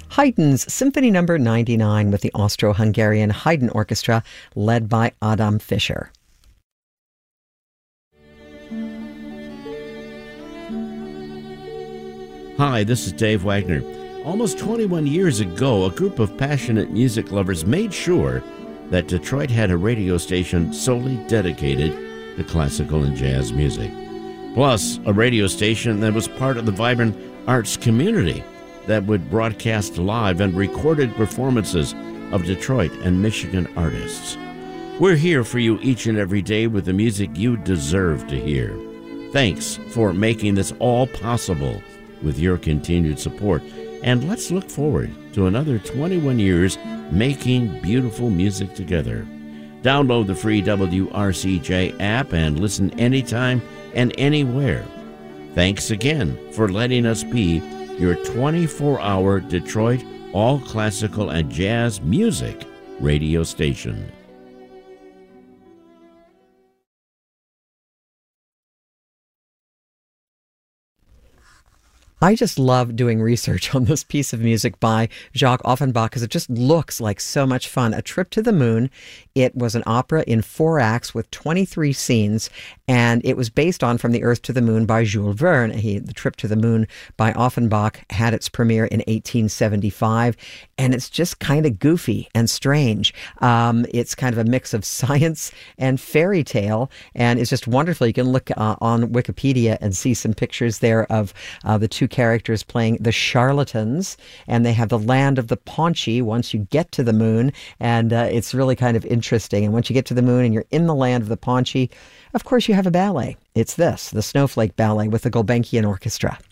Haydn's Symphony No. 99 with the Austro-Hungarian Haydn Orchestra led by Adam Fischer. Hi, this is Dave Wagner. Almost 21 years ago, a group of passionate music lovers made sure that Detroit had a radio station solely dedicated to classical and jazz music. Plus, a radio station that was part of the vibrant arts community that would broadcast live and recorded performances of Detroit and Michigan artists. We're here for you each and every day with the music you deserve to hear. Thanks for making this all possible with your continued support. And let's look forward to another 21 years making beautiful music together. Download the free WRCJ app and listen anytime and anywhere. Thanks again for letting us be your 24-hour Detroit all-classical and jazz music radio station. I just love doing research on this piece of music by Jacques Offenbach because it just looks like so much fun. A Trip to the Moon. It was an opera in 4 acts with 23 scenes, and it was based on From the Earth to the Moon by Jules Verne. The Trip to the Moon by Offenbach had its premiere in 1875, and it's just kind of goofy and strange. It's kind of a mix of science and fairy tale, and it's just wonderful. You can look on Wikipedia and see some pictures there of the two characters playing the charlatans, and they have the land of the Paunchy once you get to the moon, and it's really kind of interesting. And once you get to the moon and you're in the land of the Paunchy, of course you have a ballet. It's the Snowflake Ballet with the Gulbenkian Orchestra.